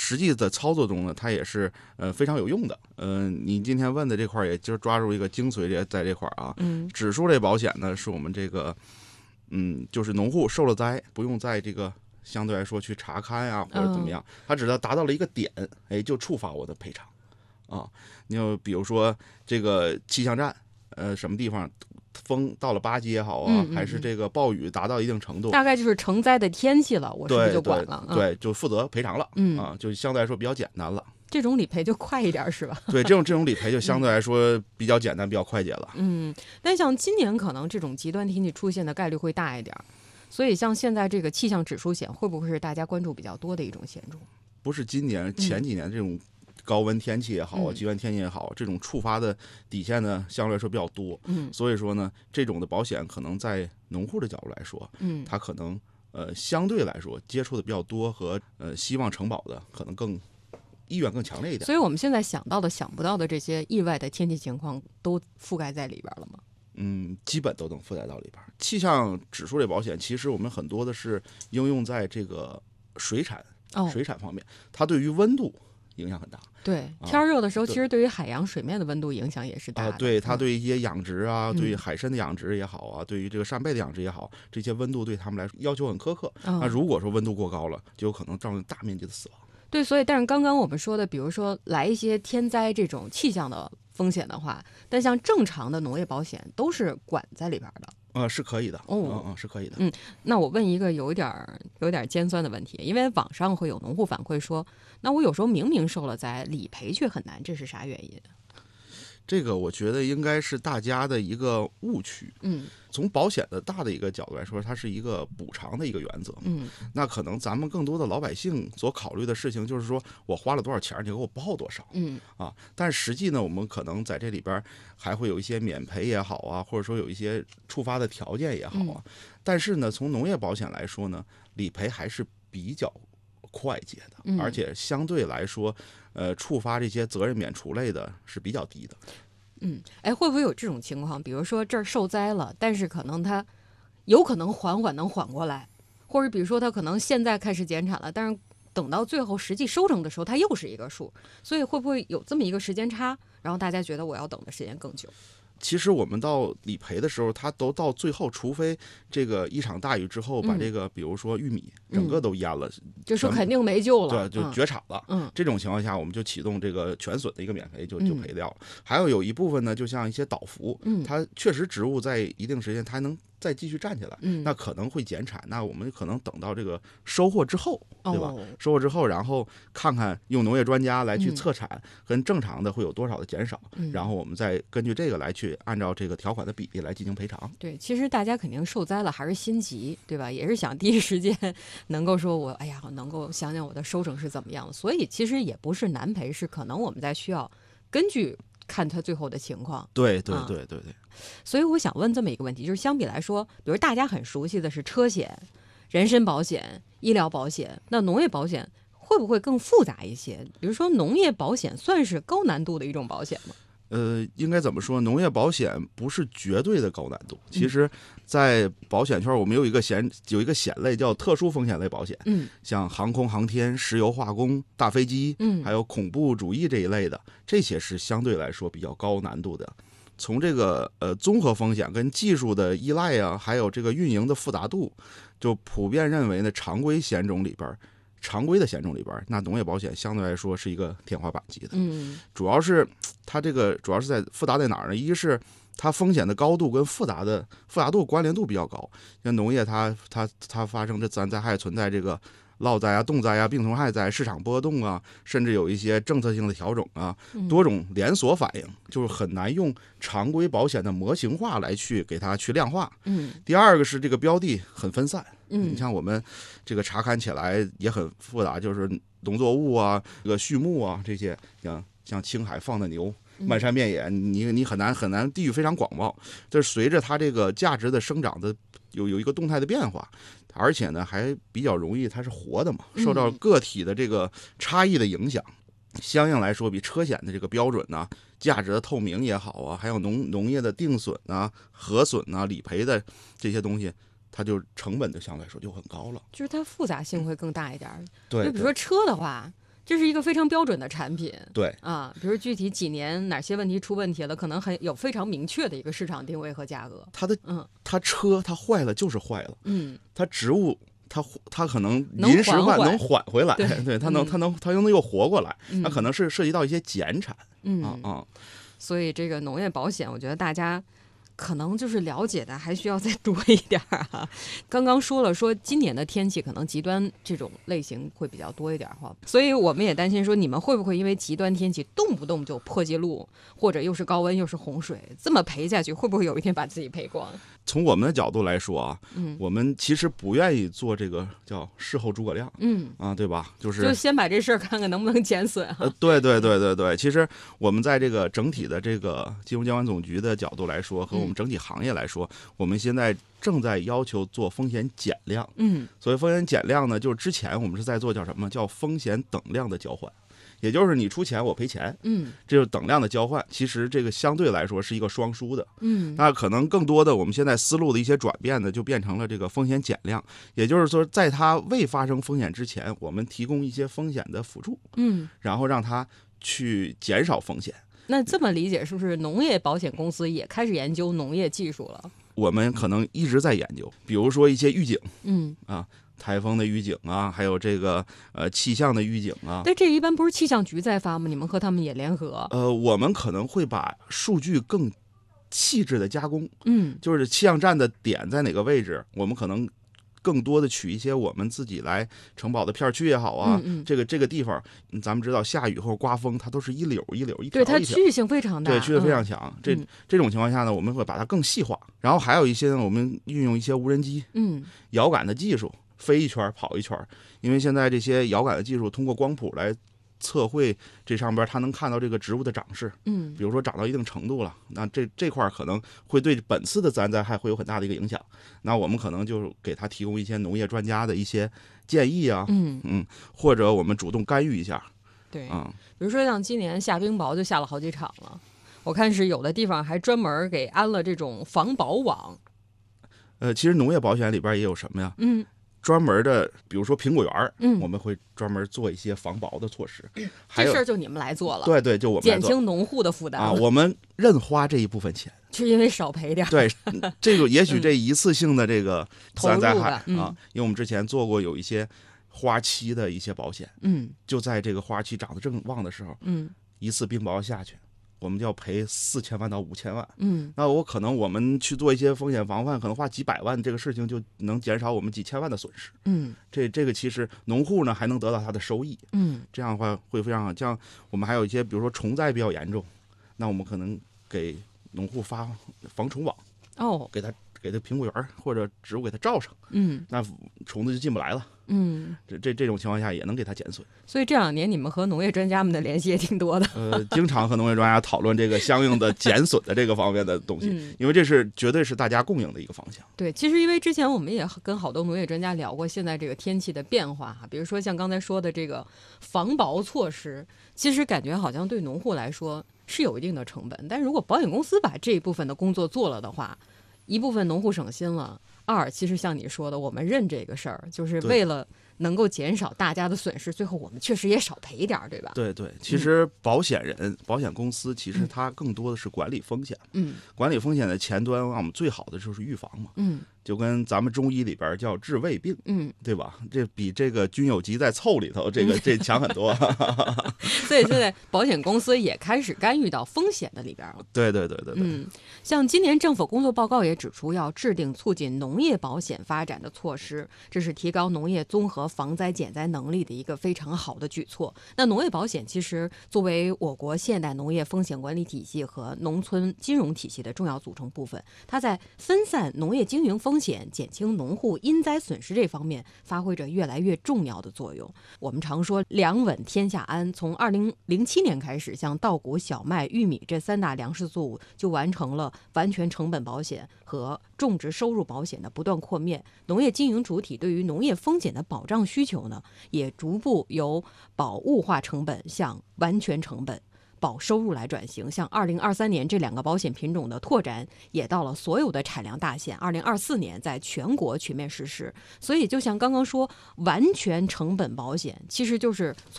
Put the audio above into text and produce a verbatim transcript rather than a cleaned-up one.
实际的操作中呢，它也是呃非常有用的。嗯、呃，你今天问的这块也就是抓住一个精髓这在这块啊。 嗯， 指数类保险呢，是我们这个嗯，就是农户受了灾，不用在这个相对来说去查勘啊或者怎么样，他只要达到了一个点，哎，就触发我的赔偿啊。你就比如说这个气象站，呃，什么地方风到了八级也好啊， 嗯嗯嗯还是这个暴雨达到一定程度， 大概就是成灾的天气了，我是不是就管了？ 对，对对，就负责赔偿了， 嗯啊，就相对来说比较简单了。 这种理赔就快一点是吧？ 对，这种这种理赔就相对来说比较简单，比较快捷了。 嗯，但像今年可能这种极端天气出现的概率会大一点，所以像现在这个气象指数险会不会是大家关注比较多的一种险种？ 不是今年，前几年这种高温天气也好啊， 嗯极端天气也好，这种触发的底线呢相对来说比较多。 嗯， 所以说呢，这种的保险可能在农户的角度来说， 嗯， 它可能呃相对来说接触的比较多和呃希望承保的可能更意愿更强烈一点。 所以我们现在想到的、想不到的这些意外的天气情况都覆盖在里边了吗？ 嗯，基本都能覆盖到里边。气象指数类保险，其实我们很多的是应用在这个水产、 哦、 水产方面，它对于温度影响很大。 对，天热的时候，其实对于海洋水面的温度影响也是大的。 啊，对，它对于一些养殖啊， 嗯、 对于海参的养殖也好啊，对于这个扇贝的养殖也好，这些温度对他们来说要求很苛刻。 嗯、 那如果说温度过高了，就有可能造成大面积的死亡。 对，所以但是刚刚我们说的，比如说来一些天灾这种气象的风险的话，但像正常的农业保险都是管在里边的。 呃，是可以的， 哦， 嗯嗯，是可以的。 嗯，那我问一个有一点有点尖酸的问题，因为网上会有农户反馈说，那我有时候明明受了灾，理赔却很难，这是啥原因？ 这个我觉得应该是大家的一个误区。 嗯， 从保险的大的一个角度来说，它是一个补偿的一个原则。 嗯， 那可能咱们更多的老百姓所考虑的事情就是说我花了多少钱，你给我报多少。 嗯啊，但实际呢，我们可能在这里边还会有一些免赔也好啊，或者说有一些触发的条件也好啊。 嗯、 但是呢，从农业保险来说呢，理赔还是比较快捷的， 嗯、 而且相对来说，呃，触发这些责任免除类的是比较低的。 嗯，哎，会不会有这种情况？比如说这儿受灾了，但是可能它有可能缓缓能缓过来，或者比如说它可能现在开始减产了，但是等到最后实际收成的时候，它又是一个数，所以会不会有这么一个时间差？然后大家觉得我要等的时间更久？ 其实我们到理赔的时候，它都到最后，除非这个一场大雨之后把这个，比如说玉米整个都淹了， 嗯、就说肯定没救了， 对，就绝产了。 嗯， 这种情况下，我们就启动这个全损的一个免赔，就就赔掉了。嗯、还有有一部分呢，就像一些倒伏， 嗯， 它确实植物在一定时间它还能再继续站起来， 嗯， 那可能会减产。那我们可能等到这个收获之后，对吧？ 哦、 收获之后，然后看看用农业专家来去测产，嗯、跟正常的会有多少的减少， 嗯、 然后我们再根据这个来去按照这个条款的比例来进行赔偿。 对，其实大家肯定受灾了，还是心急，对吧？也是想第一时间能够说我，哎呀，能够想想我的收成是怎么样的。所以其实也不是难赔，是可能我们在需要根据看他最后的情况。 对对对对对。 所以我想问这么一个问题，就是相比来说，比如大家很熟悉的是车险、人身保险、医疗保险，那农业保险会不会更复杂一些？比如说农业保险算是高难度的一种保险吗？ 呃，应该怎么说？农业保险不是绝对的高难度。其实，在保险圈，我们有一个险有一个险类叫特殊风险类保险， 嗯， 像航空航天、石油化工、大飞机， 嗯， 还有恐怖主义这一类的，这些是相对来说比较高难度的。从这个呃综合风险跟技术的依赖啊，还有这个运营的复杂度，就普遍认为呢，常规险种里边。常规的险种里边，那农业保险相对来说是一个天花板级的。 嗯， 主要是它这个主要是在复杂在哪儿呢？一是它风险的高度跟复杂的复杂度关联度比较高。像农业它它它发生这自然灾害存在这个涝灾啊、冻灾啊、病虫害灾、市场波动啊，甚至有一些政策性的调整啊，多种连锁反应，就是很难用常规保险的模型化来去给它去量化。 嗯， 第二个是这个标的很分散。 嗯， 你像我们这个查勘起来也很复杂，就是农作物啊、这个畜牧啊这些，像像青海放的牛、漫山遍野，你你很难很难，地域非常广袤。这随着它这个价值的生长的有有一个动态的变化，而且呢还比较容易，它是活的嘛，受到个体的这个差异的影响，相应来说比车险的这个标准呢、啊、价值的透明也好啊，还有农农业的定损啊、核损啊、理赔的这些东西。它就成本就相对来说就很高了， 就是它复杂性会更大一点。 对， 就比如说车的话， 这是一个非常标准的产品。 对啊，比如具体几年哪些问题出问题了，可能很有非常明确的一个市场定位和价格。 它的嗯， 它车它坏了就是坏了， 嗯， 它植物它它可能临时换能缓回来， 对， 对，它能、 嗯、 它能它又能又活过来， 嗯、 它可能是涉及到一些减产， 嗯啊啊， 所以这个农业保险，我觉得大家可能就是了解的还需要再多一点啊。刚刚说了，说今年的天气可能极端这种类型会比较多一点哈，所以我们也担心说你们会不会因为极端天气动不动就破纪录，或者又是高温又是洪水，这么赔下去，会不会有一天把自己赔光？ 从我们的角度来说啊， 嗯， 我们其实不愿意做这个叫事后诸葛亮， 嗯啊，对吧？就是就先把这事儿看看能不能减损哈。 呃，对对对对对，其实我们在这个整体的这个金融监管总局的角度来说，和我们整体行业来说，嗯、我们现在正在要求做风险减量。 嗯， 所谓风险减量呢，就是之前我们是在做叫什么叫风险等量的交换。也就是你出钱我赔钱， 嗯， 这就是等量的交换。其实这个相对来说是一个双输的， 嗯， 那可能更多的我们现在思路的一些转变呢，就变成了这个风险减量。也就是说，在它未发生风险之前，我们提供一些风险的辅助， 嗯， 然后让它去减少风险。 那这么理解，是不是农业保险公司也开始研究农业技术了？ 我们可能一直在研究，比如说一些预警， 嗯啊。台风的预警啊，还有这个呃气象的预警啊。 但这一般不是气象局在发吗？你们和他们也联合？ 呃，我们可能会把数据更细致的加工， 嗯， 就是气象站的点在哪个位置，我们可能更多的取一些我们自己来承保的片区也好啊， 嗯嗯这个这个地方，咱们知道下雨或刮风，它都是一绺一绺一条一条， 对，它区域性非常大， 对，区域非常强。 嗯、 这嗯这种情况下呢，我们会把它更细化。然后还有一些呢，我们运用一些无人机， 嗯， 遥感的技术。飞一圈跑一圈，因为现在这些遥感的技术通过光谱来测绘这上边，它能看到这个植物的长势。 嗯， 比如说长到一定程度了，那这这块可能会对本次的自然灾害会有很大的一个影响。那我们可能就给他提供一些农业专家的一些建议啊， 嗯嗯，或者我们主动干预一下。 对， 嗯， 比如说像今年下冰雹就下了好几场了，我看是有的地方还专门给安了这种防雹网。 呃，其实农业保险里边也有什么呀？ 嗯。 专门的，比如说苹果园， 嗯， 我们会专门做一些防雹的措施。 嗯、 还有这事儿就你们来做了， 对对，就我们减轻农户的负担啊，我们认花这一部分钱， 是因为少赔点。 对，这个也许这一次性的这个自然灾害、 嗯、 啊，因为我们之前做过有一些花期的一些保险， 嗯， 就在这个花期长得正旺的时候， 嗯， 一次冰雹下去。我们就要赔四千万到五千万， 嗯， 那我可能我们去做一些风险防范，可能花几百万，这个事情就能减少我们几千万的损失， 嗯， 这这个其实农户呢还能得到他的收益， 嗯， 这样的话会非常好。像我们还有一些，比如说虫灾比较严重，那我们可能给农户发防虫网， 哦， 给他给他苹果园或者植物给他罩上， 嗯， 那虫子就进不来了。 嗯， 这这这种情况下也能给它减损， 所以这两年你们和农业专家们的联系也挺多的。 呃，经常和农业专家讨论这个相应的减损的这个方面的东西， 嗯、 因为这是绝对是大家共赢的一个方向。 对，其实因为之前我们也跟好多农业专家聊过现在这个天气的变化哈，比如说像刚才说的这个防雹措施，其实感觉好像对农户来说是有一定的成本，但是如果保险公司把这一部分的工作做了的话，一部分农户省心了，二其实像你说的，我们认这个事儿，就是为了能够减少大家的损失，最后我们确实也少赔点儿，对吧？ 对对，其实保险人、嗯、保险公司其实它更多的是管理风险， 嗯，管理风险的前端，我们最好的就是预防嘛， 嗯， 就跟咱们中医里边叫治未病， 嗯， 对吧？这比这个菌有疾在凑里头，这个这强很多。 所以现在保险公司也开始干预到风险的里边了。 对对对对对。 嗯，像今年政府工作报告也指出，要制定促进农业保险发展的措施，这是提高农业综合防灾减灾能力的一个非常好的举措。那农业保险其实作为我国现代农业风险管理体系和农村金融体系的重要组成部分，它在分散农业经营风险、减轻农户因灾损失这方面发挥着越来越重要的作用。我们常说粮稳天下安，从二零零七年开始，像稻谷、小麦、玉米这三大粮食作物就完成了完全成本保险和种植收入保险的不断扩面，农业经营主体对于农业风险的保障需求呢，也逐步由保物化成本向完全成本保收入来转型。像二零二三年这两个保险品种的拓展也到了所有的产粮大县，二零二四年在全国全面实施。所以就像刚刚说，完全成本保险其实就是